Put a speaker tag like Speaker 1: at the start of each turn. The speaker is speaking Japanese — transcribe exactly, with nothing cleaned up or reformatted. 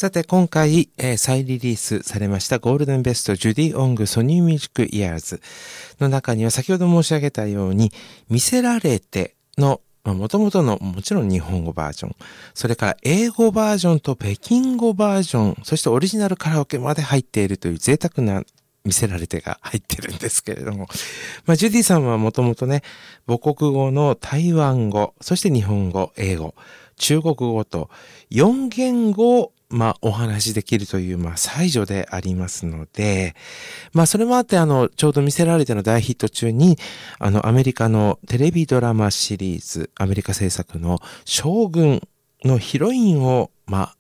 Speaker 1: さて今回、えー、再リリースされましたゴールデンベストジュディ・オングソニーミュージックイヤーズの中には先ほど申し上げたように見せられての元々のもちろん日本語バージョン、それから英語バージョンと北京語バージョン、そしてオリジナルカラオケまで入っているという贅沢な見せられてが入ってるんですけれども、まあ、ジュディさんはもともとね、母国語の台湾語、そして日本語、英語、中国語とよん言語をまあ、お話しできるという、まあ、才女でありますので、まあ、それもあって、あの、ちょうど見せられての大ヒット中に、あの、アメリカのテレビドラマシリーズ、アメリカ制作の将軍のヒロインを、まあ、